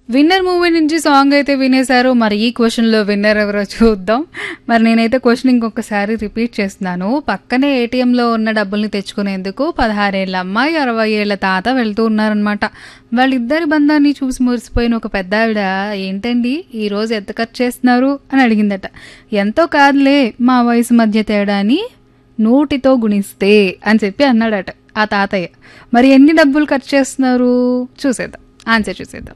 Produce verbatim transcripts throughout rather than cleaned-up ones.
Winner movie నుంచి song అయితే వినేశారు. మరి ఈ క్వశ్చన్లో విన్నర్ ఎవరో చూద్దాం. మరి నేనైతే క్వశ్చన్ ఇంకొకసారి రిపీట్ చేస్తున్నాను. పక్కనే ఏటీఎంలో ఉన్న డబ్బుల్ని తెచ్చుకునేందుకు పదహారేళ్ల అమ్మాయి అరవై ఏళ్ల తాత వెళ్తూ ఉన్నారనమాట. వాళ్ళిద్దరి బంధాన్ని చూసి మురిసిపోయిన ఒక పెద్ద ఆవిడ, ఏంటండి ఈరోజు ఎంత ఖర్చు చేస్తున్నారు అని అడిగిందట. ఎంతో కాదులే, మా వయసు మధ్య తేడాని నూటితో గుణిస్తే అని చెప్పి అన్నాడట ఆ తాతయ్య. మరి ఎన్ని డబ్బులు ఖర్చు చేస్తున్నారు చూసేద్దాం, ఆన్సర్ చూసేద్దాం.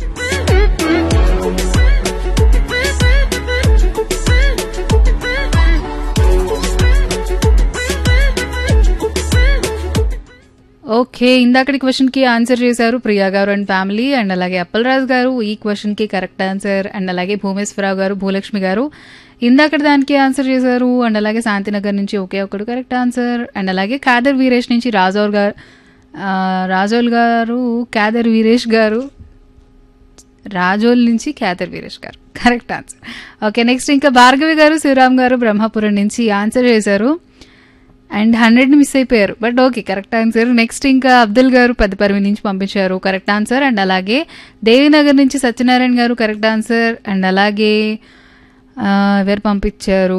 ఓకే, ఇందాకటి క్వశ్చన్ కి ఆన్సర్ చేశారు ప్రియా గారు అండ్ ఫ్యామిలీ, అండ్ అలాగే అప్పలరాజు గారు ఈ క్వశ్చన్ కి కరెక్ట్ ఆన్సర్, అండ్ అలాగే భూమేశ్వరరావు గారు, భూలక్ష్మి గారు ఇందాకటి దానికి ఆన్సర్ చేశారు, అండ్ అలాగే శాంతినగర్ నుంచి ఒకే ఒకటి కరెక్ట్ ఆన్సర్, అండ్ అలాగే కాదర్ వీరేష్ నుంచి రాజోల్ గారు రాజోల్ గారు కాదర్ వీరేష్ గారు రాజోల్ నుంచి క్యాదర్ వీరేష్ గారు కరెక్ట్ ఆన్సర్. ఓకే, నెక్స్ట్ ఇంకా భార్గవి గారు శివరామ్ గారు బ్రహ్మపురం నుంచి ఆన్సర్ చేశారు అండ్ హండ్రెడ్ మిస్ అయిపోయారు, but okay correct answer. Next ఇంకా అబ్దుల్ గారు పెద్దపర్వి నుంచి పంపించారు కరెక్ట్ ఆన్సర్, అండ్ అలాగే దేవినగర్ నుంచి సత్యనారాయణ గారు కరెక్ట్ ఆన్సర్, అండ్ అలాగే ఎవరు పంపించారు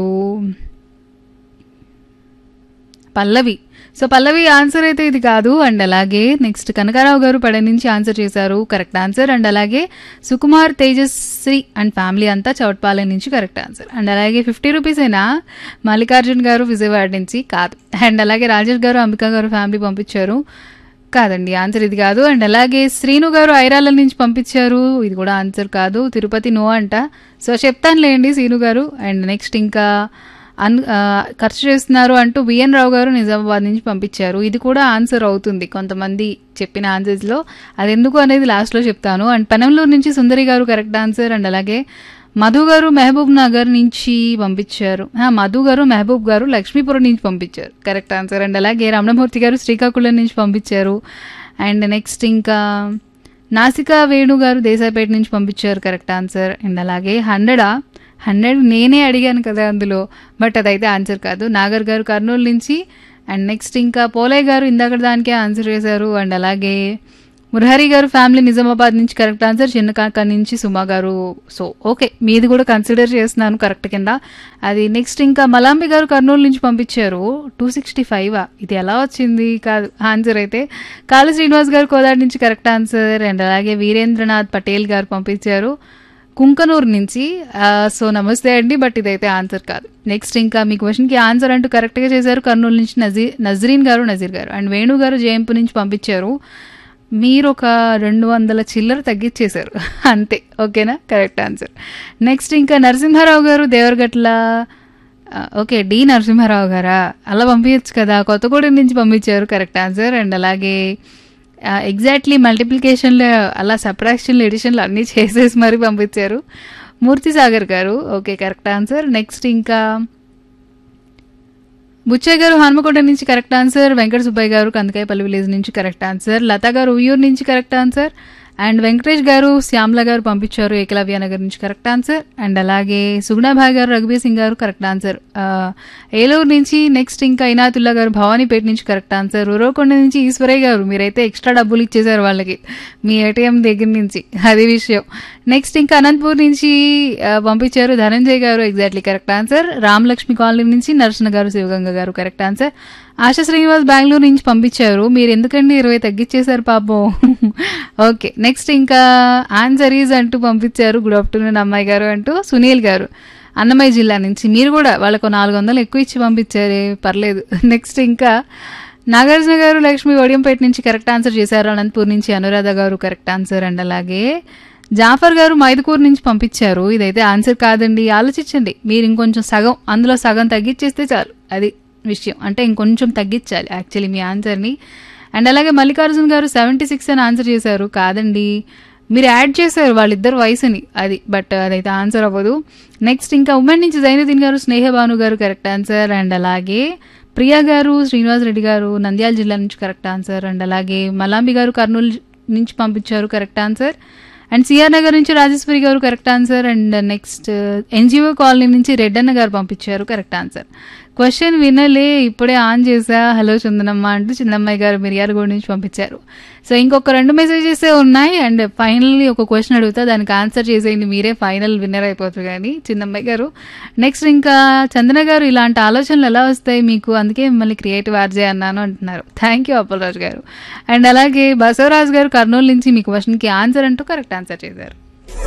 పల్లవి. సో పల్లవి ఆన్సర్ అయితే ఇది కాదు. అండ్ అలాగే నెక్స్ట్ కనకారావు గారు పడే నుంచి ఆన్సర్ చేశారు కరెక్ట్ ఆన్సర్, అండ్ అలాగే సుకుమార్ తేజశ్రీ అండ్ ఫ్యామిలీ అంతా చౌట్పాలెం నుంచి కరెక్ట్ ఆన్సర్, అండ్ అలాగే ఫిఫ్టీ రూపీస్ అయినా మల్లికార్జున్ గారు విజయవాడ నుంచి కాదు, అండ్ అలాగే రాజేష్ గారు అంబికా గారు ఫ్యామిలీ పంపించారు కాదండి ఆన్సర్ ఇది కాదు, అండ్ అలాగే శ్రీను గారు ఐరాల నుంచి పంపించారు ఇది కూడా ఆన్సర్ కాదు, తిరుపతి నో అంట. సో చెప్తానులేండి శ్రీను గారు. అండ్ నెక్స్ట్ ఇంకా అన్ ఖర్చు చేస్తున్నారు అంటూ బిఎన్ రావు గారు నిజామాబాద్ నుంచి పంపించారు, ఇది కూడా ఆన్సర్ అవుతుంది కొంతమంది చెప్పిన ఆన్సర్స్లో, అది ఎందుకు అనేది లాస్ట్లో చెప్తాను. అండ్ పెనంలూరు నుంచి సుందరి గారు కరెక్ట్ ఆన్సర్, అండ్ అలాగే మధు గారు మహబూబ్ నగర్ నుంచి పంపించారు, మధు గారు మహబూబ్ గారు లక్ష్మీపురం నుంచి పంపించారు కరెక్ట్ ఆన్సర్, అండ్ అలాగే రమణమూర్తి గారు శ్రీకాకుళం నుంచి పంపించారు, అండ్ నెక్స్ట్ ఇంకా నాసికా వేణు గారు దేశాయిపేట నుంచి పంపించారు కరెక్ట్ ఆన్సర్, అండ్ అలాగే హండ్రెడా హండ్రెడ్ నేనే అడిగాను కదా అందులో, బట్ అదైతే ఆన్సర్ కాదు. నాగర్ గారు కర్నూలు నుంచి, అండ్ నెక్స్ట్ ఇంకా పోలయ్య గారు ఇందాక దానికే ఆన్సర్ చేశారు, అండ్ అలాగే మురహరి గారు ఫ్యామిలీ నిజామాబాద్ నుంచి కరెక్ట్ ఆన్సర్, చిన్నకాక నుంచి సుమా గారు. సో ఓకే మీది కూడా కన్సిడర్ చేస్తున్నాను కరెక్ట్ కింద. అది నెక్స్ట్ ఇంకా మలాంబి గారు కర్నూలు నుంచి పంపించారు టూ సిక్స్టీ ఫైవా ఇది ఎలా వచ్చింది కాదు ఆన్సర్ అయితే. కాళీ శ్రీనివాస్ గారు కోదాడి నుంచి కరెక్ట్ ఆన్సర్, అండ్ అలాగే వీరేంద్రనాథ్ పటేల్ గారు పంపించారు కుంకనూరు నుంచి. సో నమస్తే అండి, బట్ ఇదైతే ఆన్సర్ కాదు. నెక్స్ట్ ఇంకా మీ క్వశ్చన్కి ఆన్సర్ అంటూ కరెక్ట్గా చేశారు కర్నూలు నుంచి నజీ నజరీన్ గారు నజీర్ గారు, అండ్ వేణు గారు జయంపు నుంచి పంపించారు. మీరు ఒక రెండు వందల చిల్లర తగ్గించేశారు అంతే, ఓకేనా కరెక్ట్ ఆన్సర్. నెక్స్ట్ ఇంకా నరసింహారావు గారు దేవరగట్ల, ఓకే డి నరసింహారావు గారా, అలా పంపించచ్చు కదా, కొత్తగూడెం నుంచి పంపించారు కరెక్ట్ ఆన్సర్, అండ్ అలాగే ఎగ్జాక్ట్లీ మల్టిప్లికేషన్లో అలా సబ్ట్రాక్షన్లు ఎడిషన్లు అన్నీ చేసేసి మరీ పంపించారు మూర్తి సాగర్ గారు, ఓకే కరెక్ట్ ఆన్సర్. నెక్స్ట్ ఇంకా బుచ్చయ్య గారు హనుమకొండ నుంచి కరెక్ట్ ఆన్సర్, వెంకట సుబ్బయ్య గారు కందకాయపల్లి విలేజ్ నుంచి కరెక్ట్ ఆన్సర్, లతా గారు ఉయ్యూరు నుంచి కరెక్ట్ ఆన్సర్, అండ్ వెంకటేష్ గారు శ్యామ్ల గారు పంపించారు ఏకలవ్య నగర్ నుంచి కరెక్ట్ ఆన్సర్, అండ్ అలాగే సుగుణాభాయ్ గారు రఘుబీర్ సింగ్ గారు కరెక్ట్ ఆన్సర్ ఏలూరు నుంచి. నెక్స్ట్ ఇంకా ఇనాతుల్లా గారు భవానీపేట నుంచి కరెక్ట్ ఆన్సర్, ఉరవకొండ నుంచి ఈశ్వరయ్య గారు మీరైతే ఎక్స్ట్రా డబ్బులు ఇచ్చేశారు వాళ్ళకి మీ ఏటీఎం దగ్గర నుంచి, అది విషయం. నెక్స్ట్ ఇంకా అనంతపూర్ నుంచి పంపించారు ధనంజయ్ గారు exactly correct answer, Ramalakshmi colony నుంచి నరసింహ గారు శివగంగ గారు కరెక్ట్ ఆన్సర్, ఆశా శ్రీనివాస్ బెంగళూరు నుంచి పంపించారు మీరు ఎందుకండి ఇరవై తగ్గించేశారు పాపం. ఓకే నెక్స్ట్ ఇంకా ఆన్సర్ ఈజ్ అంటూ పంపించారు గుడ్ ఆఫ్టర్నూన్ అమ్మాయి గారు అంటూ సునీల్ గారు అన్నమయ్య జిల్లా నుంచి, మీరు కూడా వాళ్ళకు నాలుగు వందలు ఎక్కువ ఇచ్చి పంపించారే పర్లేదు. నెక్స్ట్ ఇంకా నాగార్జున గారు లక్ష్మి వడియంపేట నుంచి కరెక్ట్ ఆన్సర్ చేశారు, అనంతపూర్ నుంచి అనురాధ గారు కరెక్ట్ ఆన్సర్, అండ్ అలాగే జాఫర్ గారు మైదుకూరు నుంచి పంపించారు ఇదైతే ఆన్సర్ కాదండి, ఆలోచించండి మీరు ఇంకొంచెం సగం అందులో సగం తగ్గించేస్తే చాలు, అది విషయం, అంటే ఇంకొంచెం తగ్గించాలి యాక్చువల్లీ మీ ఆన్సర్ని. అండ్ అలాగే మల్లికార్జున్ గారు సెవెంటీ సిక్స్ అని ఆన్సర్ చేశారు, కాదండి మీరు యాడ్ చేశారు వాళ్ళిద్దరు వయసుని, అది బట్ అదైతే ఆన్సర్ అవ్వదు. నెక్స్ట్ ఇంకా ఉమెన్ నుంచి జైనుద్దీన్ గారు స్నేహభాను గారు కరెక్ట్ ఆన్సర్, అండ్ అలాగే ప్రియా గారు శ్రీనివాస్ రెడ్డి గారు నంద్యాల జిల్లా నుంచి కరెక్ట్ ఆన్సర్, అండ్ అలాగే మలాంబి గారు కర్నూలు నుంచి పంపించారు correct answer, and CR Nagar నుంచి రాజేశ్వరి గారు correct answer, and next NGO colony నుంచి రెడ్డన్న గారు పంపించారు కరెక్ట్ ఆన్సర్. క్వశ్చన్ వినలే ఇప్పుడే ఆన్ చేసా హలో చందనమ్మ అంటూ చందమ్మాయి గారు మిర్యాలగూడ నుంచి పంపించారు. సో ఇంకొక రెండు మెసేజెస్ ఉన్నాయి అండ్ ఫైనల్లీ ఒక క్వశ్చన్ అడుగుతా, దానికి ఆన్సర్ చేసేయండి, మీరే ఫైనల్ విన్నర్ అయిపోతారు. కానీ చందమ్మాయి గారు నెక్స్ట్ ఇంకా చందన గారు ఇలాంటి ఆలోచనలు ఎలా వస్తాయి మీకు, అందుకే మిమ్మల్ని క్రియేటివ్ ఆర్జే అన్నాను అంటున్నారు. థ్యాంక్ యూ అప్పలరాజు గారు. అండ్ అలాగే బసవరాజు గారు కర్నూలు నుంచి మీ క్వశ్చన్కి ఆన్సర్ అంటూ కరెక్ట్ ఆన్సర్ చేశారు.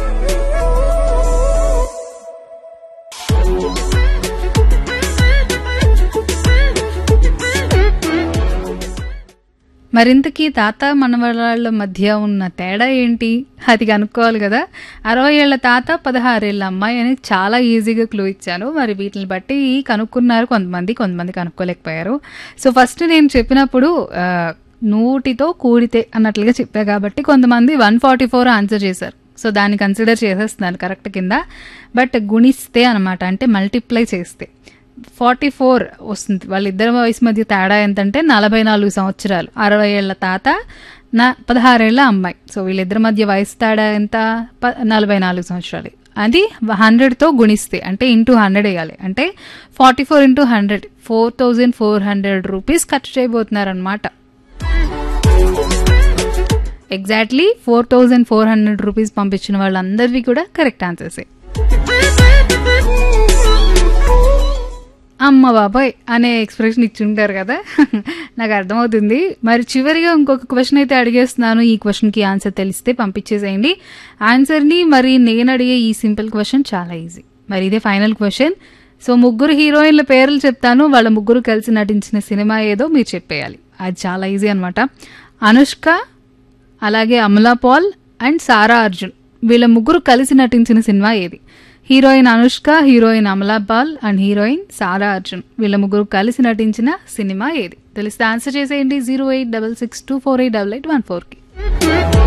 మరింతకీ తాత మనవరాళ్ల మధ్య ఉన్న తేడా ఏంటి అది కనుక్కోవాలి కదా. అరవై ఏళ్ల తాత పదహారేళ్ల అమ్మాయి అని చాలా ఈజీగా క్లూ ఇచ్చాను. మరి వీటిని బట్టి కనుక్కున్నారు కొంతమంది, కొంతమంది కనుక్కోలేకపోయారు. సో ఫస్ట్ నేను చెప్పినప్పుడు నూటితో కూడితే అన్నట్లుగా చెప్పా కాబట్టి కొంతమంది వన్ ఫార్టీ ఫోర్ ఆన్సర్ చేశారు. సో దాన్ని కన్సిడర్ చేసేస్తున్నాను కరెక్ట్ కింద. బట్ గుణిస్తే అనమాట, అంటే మల్టిప్లై చేస్తే ఫార్టీ ఫోర్ వస్తుంది. వాళ్ళిద్దరి వయసు మధ్య తేడా ఎంతంటే నలభై నాలుగు సంవత్సరాలు. అరవై ఏళ్ల తాత, నా పదహారేళ్ల అమ్మాయి. సో వీళ్ళిద్దరి మధ్య వయసు తేడా ఎంత, ప నలభై నాలుగు సంవత్సరాలు. అది హండ్రెడ్తో గుణిస్తే అంటే ఇంటూ హండ్రెడ్ వేయాలి. అంటే forty four into hundred four thousand four hundred rupees ఖర్చు చేయబోతున్నారు అనమాట. Exactly four thousand four hundred rupees పంపించిన వాళ్ళందరివి కూడా కరెక్ట్ ఆన్సర్సే. అమ్మ బాబాయ్ అనే ఎక్స్ప్రెషన్ ఇచ్చి ఉంటారు కదా, నాకు అర్థమవుతుంది. మరి చివరిగా ఇంకొక క్వశ్చన్ అయితే అడిగేస్తున్నాను. ఈ క్వశ్చన్కి ఆన్సర్ తెలిస్తే పంపించేసేయండి ఆన్సర్ని. మరి నేను అడిగే ఈ సింపుల్ క్వశ్చన్ చాలా ఈజీ. మరి ఇదే ఫైనల్ క్వశ్చన్. సో ముగ్గురు హీరోయిన్ల పేర్లు చెప్తాను, వాళ్ళ ముగ్గురు కలిసి నటించిన సినిమా ఏదో మీరు చెప్పేయాలి. అది చాలా ఈజీ అనమాట. అనుష్క, అలాగే అమలా పాల్ అండ్ సారా అర్జున్, వీళ్ళ ముగ్గురు కలిసి నటించిన సినిమా ఏది? Heroine Anushka, heroine Amala Paul and heroine సారా అర్జున్, వీళ్ళ ముగ్గురు కలిసి నటించిన సినిమా ఏది? తెలిస్తే ఆన్సర్ చేసేయండి zero eight double six two four eight double eight one ఫోర్కి.